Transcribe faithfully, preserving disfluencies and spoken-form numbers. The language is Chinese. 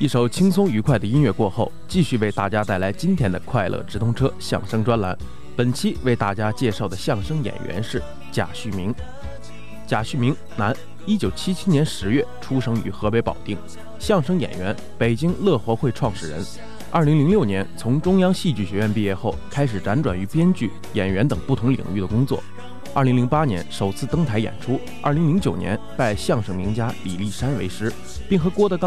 一首轻松愉快的音乐过后，继续为大家带来今天的快乐直通车相声专栏。本期为大家介绍的相声演员是贾旭明。贾旭明，男，一九七七年十月出生于河北保定，相声演员，北京乐活会创始人。二零零六年从中央戏剧学院毕业后，开始辗转于编剧、演员等不同领域的工作。二零零八年首次登台演出，二零零九年拜相声名家李立山为师，并和郭德纲